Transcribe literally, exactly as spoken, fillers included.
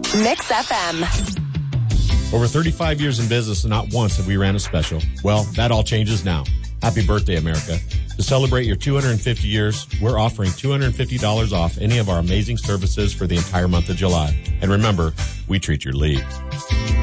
Mix F M. Over thirty-five years in business, and not once have we ran a special. Well, that all changes now. Happy birthday, America. To celebrate your two hundred fifty years, we're offering two hundred fifty dollars off any of our amazing services for the entire month of July. And remember, we treat your leads.